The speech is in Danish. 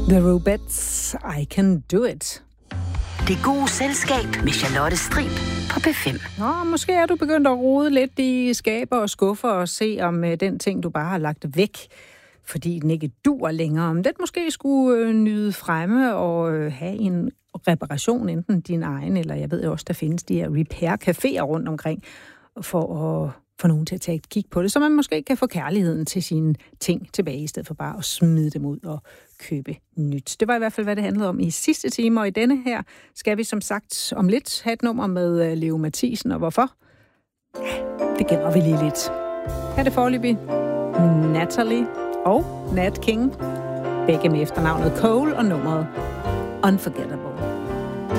The Rubettes, I Can Do It. Det gode selskab med Charlotte Strib på P5. Nå, måske er du begyndt at rode lidt i skaber og skuffer og se om den ting, du bare har lagt væk, fordi den ikke duer længere. Om den måske skulle nyde fremme og have en reparation, enten din egen, eller jeg ved jo også, der findes de her repair-caféer rundt omkring, for at få nogen til at tage et kig på det, så man måske kan få kærligheden til sine ting tilbage, i stedet for bare at smide dem ud og købe nyt. Det var i hvert fald, hvad det handlede om i sidste time, og i denne her skal vi som sagt om lidt have et nummer med Leo Mathisen, og hvorfor? Det gemmer vi lige lidt. Her er det foreløbig Natalie og Nat King, begge med efternavnet Cole og nummeret Unforgettable.